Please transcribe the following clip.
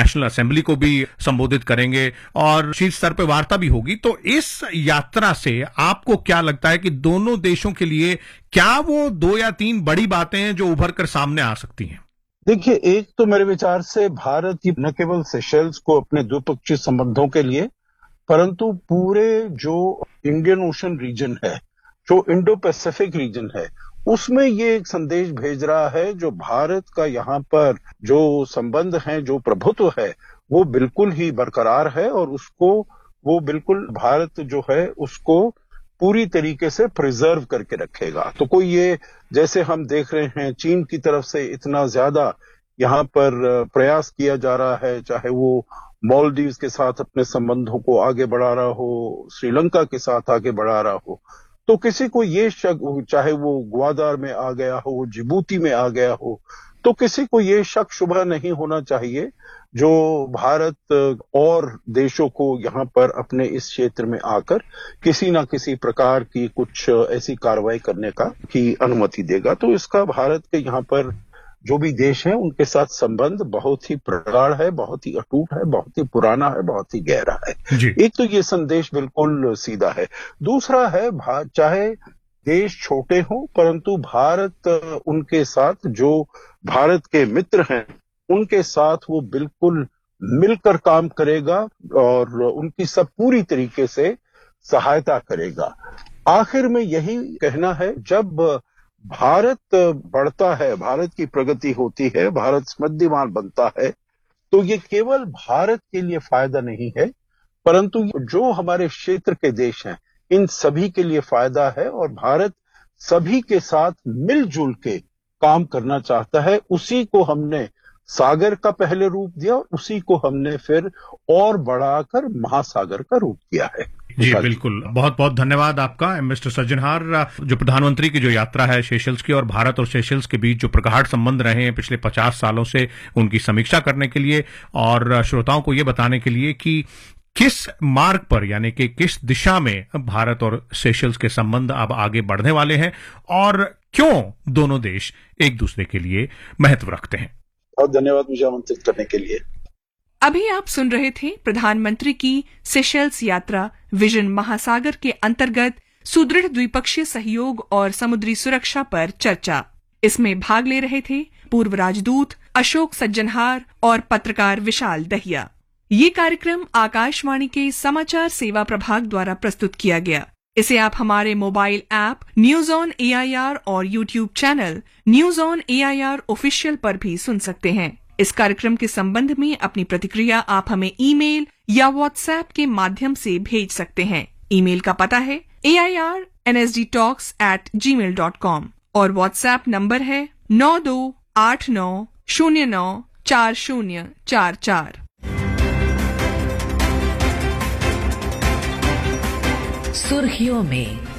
National assembly को भी संबोधित करेंगे और शीर्ष स्तर पर वार्ता भी होगी। तो इस यात्रा से आपको क्या लगता है कि दोनों देशों के लिए क्या वो 2 या 3 बड़ी बातें हैं जो उभर कर सामने आ सकती हैं? देखिए, एक तो मेरे विचार से भारत की न केवल सेशेल्स को अपने द्विपक्षीय संबंधों के लिए, परंतु पूरे जो इंडियन ओशन रीजन है, जो इंडो पैसिफिक रीजन है, उसमें ये एक संदेश भेज रहा है जो भारत का यहाँ पर जो संबंध है, जो प्रभुत्व है, वो बिल्कुल ही बरकरार है और उसको वो बिल्कुल भारत जो है उसको पूरी तरीके से प्रिजर्व करके रखेगा। तो कोई ये जैसे हम देख रहे हैं चीन की तरफ से इतना ज्यादा यहाँ पर प्रयास किया जा रहा है, चाहे वो मालदीव्स के साथ अपने संबंधों को आगे बढ़ा रहा हो, श्रीलंका के साथ आगे बढ़ा रहा हो, तो किसी को ये शक, चाहे वो ग्वादार में आ गया हो, जिबूती में आ गया हो, तो किसी को ये शक शुबह नहीं होना चाहिए जो भारत और देशों को यहाँ पर अपने इस क्षेत्र में आकर किसी ना किसी प्रकार की कुछ ऐसी कार्रवाई करने की अनुमति देगा। तो इसका भारत के यहाँ पर जो भी देश हैं उनके साथ संबंध बहुत ही प्रगाढ़ है, बहुत ही अटूट है, बहुत ही पुराना है, बहुत ही गहरा है। एक तो ये संदेश बिल्कुल सीधा है। दूसरा है चाहे देश छोटे हों परंतु भारत उनके साथ जो भारत के मित्र हैं उनके साथ वो बिल्कुल मिलकर काम करेगा और उनकी सब पूरी तरीके से सहायता करेगा। आखिर में यही कहना है, जब भारत बढ़ता है, भारत की प्रगति होती है, भारत समृद्धिमान बनता है, तो ये केवल भारत के लिए फायदा नहीं है परंतु जो हमारे क्षेत्र के देश हैं इन सभी के लिए फायदा है और भारत सभी के साथ मिलजुल के काम करना चाहता है। उसी को हमने सागर का पहले रूप दिया और उसी को हमने फिर और बढ़ाकर महासागर का रूप दिया है। जी बिल्कुल, बहुत बहुत धन्यवाद आपका मिस्टर सज्जनहार। जो प्रधानमंत्री की जो यात्रा है सेशेल्स की और भारत और सेशेल्स के बीच जो प्रगाढ़ संबंध रहे हैं पिछले 50 सालों से, उनकी समीक्षा करने के लिए और श्रोताओं को ये बताने के लिए कि किस मार्ग पर यानी कि किस दिशा में भारत और सेशेल्स के संबंध अब आगे बढ़ने वाले हैं और क्यों दोनों देश एक दूसरे के लिए महत्व रखते हैं। बहुत धन्यवाद मुझे आमंत्रित करने के लिए। अभी आप सुन रहे थे प्रधानमंत्री की सेशेल्स यात्रा विजन महासागर के अंतर्गत सुदृढ़ द्विपक्षीय सहयोग और समुद्री सुरक्षा पर चर्चा। इसमें भाग ले रहे थे पूर्व राजदूत अशोक सज्जनहार और पत्रकार विशाल दहिया। ये कार्यक्रम आकाशवाणी के समाचार सेवा प्रभाग द्वारा प्रस्तुत किया गया। इसे आप हमारे mobile app news on AIR और YouTube channel news on AIR official पर भी सुन सकते हैं। इस कार्यक्रम के संबंध में अपनी प्रतिक्रिया आप हमें ईमेल या व्हाट्सएप के माध्यम से भेज सकते हैं। ईमेल का पता है airnsdtalks@gmail.com और व्हाट्सएप नंबर है 9289094044। सुर्खियों में